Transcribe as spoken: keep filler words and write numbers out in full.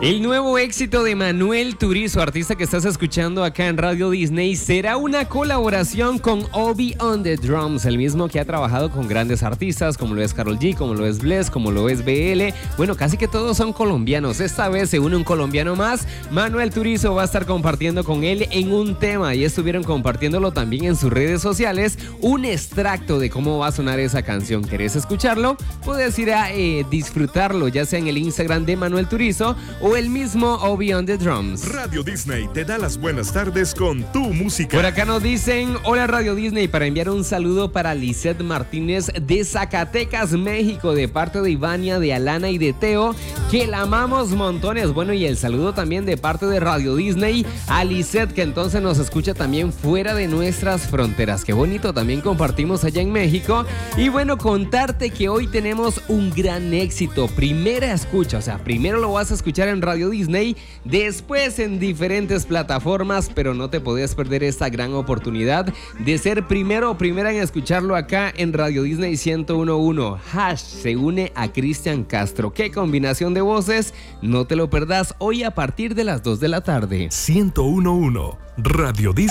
El nuevo éxito de Manuel Turizo, artista que estás escuchando acá en Radio Disney, será una colaboración con Obi on the Drums, el mismo que ha trabajado con grandes artistas como lo es Karol G, como lo es Bless, como lo es B L. Bueno, casi que todos son colombianos. Esta vez se une un colombiano más. Manuel Turizo va a estar compartiendo con él en un tema y estuvieron compartiéndolo también en sus redes sociales, un extracto de cómo va a sonar esa canción. ¿Querés escucharlo? Puedes ir a eh, disfrutarlo, ya sea en el Instagram de Manuel Turizo o el mismo Obi on the Drums. Radio Disney te da las buenas tardes con tu música. Por acá nos dicen, hola Radio Disney, para enviar un saludo para Lisette Martínez de Zacatecas, México, de parte de Ivania, de Alana y de Teo, que la amamos montones. Bueno, y el saludo también de parte de Radio Disney a Lisette, que entonces nos escucha también fuera de nuestras fronteras. Qué bonito, también compartimos allá en México. Y bueno, contarte que hoy tenemos un gran éxito. Primera escucha, o sea, primero lo vas a escuchar en Radio Disney, después en diferentes plataformas, pero no te podías perder esta gran oportunidad de ser primero o primera en escucharlo acá en Radio Disney ciento uno punto uno. Hash se une a Cristian Castro. Qué combinación de voces, no te lo perdás hoy a partir de las dos de la tarde. ciento uno punto uno Radio Disney.